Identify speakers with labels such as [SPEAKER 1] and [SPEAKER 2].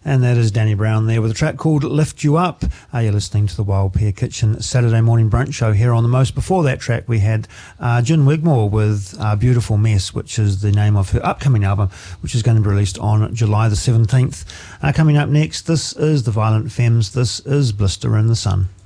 [SPEAKER 1] And that is Danny Brown there with a track called Lift You Up. You're listening to the Wild Pear Kitchen Saturday morning brunch show here on The Most. Before that track, we had Gin Wigmore with Beautiful Mess, which is the name of her upcoming album, which is going to be released on July the 17th. Coming up next, this is The Violent Femmes. This is Blister in the Sun.